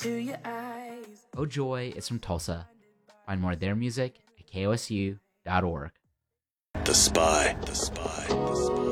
Oh Joy is from Tulsa. Find more of their music at kosu.org. The Spy.